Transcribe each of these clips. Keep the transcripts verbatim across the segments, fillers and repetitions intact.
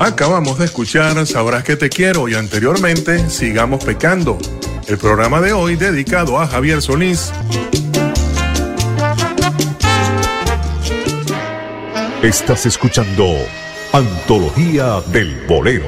Acabamos de escuchar Sabrás que te quiero y anteriormente Sigamos pecando. El programa de hoy dedicado a Javier Solís. Estás escuchando Antología del Bolero.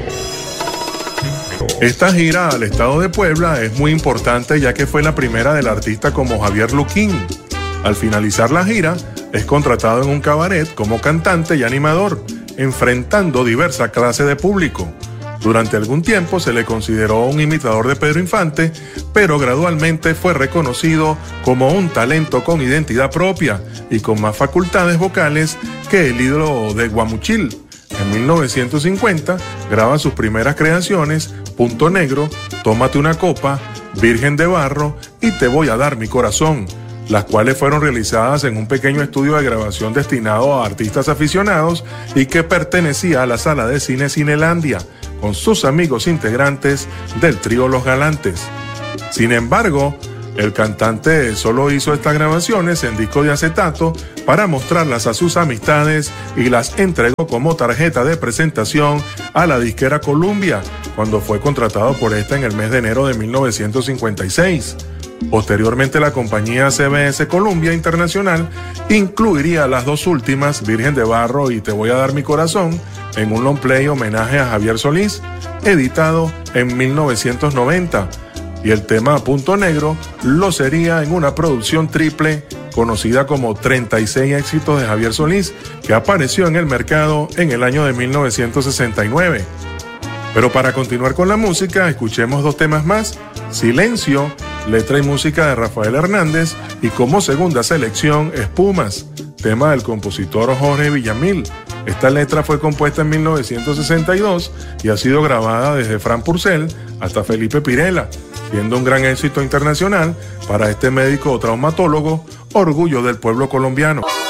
Esta gira al estado de Puebla es muy importante ya que fue la primera del artista como Javier Luquín. Al finalizar la gira, es contratado en un cabaret como cantante y animador, enfrentando diversas clases de público. Durante algún tiempo se le consideró un imitador de Pedro Infante, pero gradualmente fue reconocido como un talento con identidad propia y con más facultades vocales que el ídolo de Guamuchil. En mil novecientos cincuenta graba sus primeras creaciones, Punto Negro, Tómate una copa, Virgen de barro y Te voy a dar mi corazón, las cuales fueron realizadas en un pequeño estudio de grabación destinado a artistas aficionados y que pertenecía a la sala de cine Cinelandia, con sus amigos integrantes del trío Los Galantes. Sin embargo, el cantante solo hizo estas grabaciones en disco de acetato para mostrarlas a sus amistades y las entregó como tarjeta de presentación a la disquera Columbia, cuando fue contratado por esta en el mes de enero de mil novecientos cincuenta y seis. Posteriormente, la compañía C B S Columbia Internacional incluiría las dos últimas, Virgen de barro y Te voy a dar mi corazón, en un long play homenaje a Javier Solís, editado en mil novecientos noventa. Y el tema Punto Negro lo sería en una producción triple conocida como treinta y seis éxitos de Javier Solís, que apareció en el mercado en el año de mil novecientos sesenta y nueve. Pero para continuar con la música, escuchemos dos temas más: Silencio, letra y música de Rafael Hernández, y como segunda selección, Espumas, tema del compositor Jorge Villamil. Esta letra fue compuesta en mil novecientos sesenta y dos y ha sido grabada desde Fran Purcell hasta Felipe Pirela, siendo un gran éxito internacional para este médico traumatólogo, orgullo del pueblo colombiano.